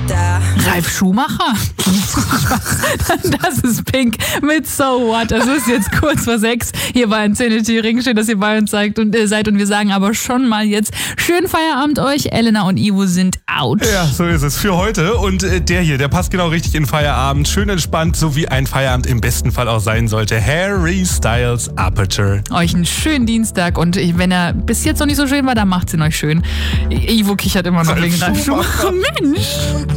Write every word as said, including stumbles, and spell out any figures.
Ralf Schumacher? Das ist Pink mit So What. Es ist jetzt kurz vor sechs hier bei Infinity Ring. Schön, dass ihr bei uns seid und, äh, seid und wir sagen aber schon mal jetzt schönen Feierabend euch. Elena und Ivo sind out. Ja, so ist es für heute. Und äh, der hier, der passt genau richtig in Feierabend. Schön entspannt, so wie ein Feierabend im besten Fall auch sein sollte. Harry Styles Aperture. Euch einen schönen Dienstag und wenn er bis jetzt noch nicht so schön war, dann macht's ihn euch schön. Ivo kichert immer noch Ralf wegen Ralf Schumacher. Schumacher. Mensch!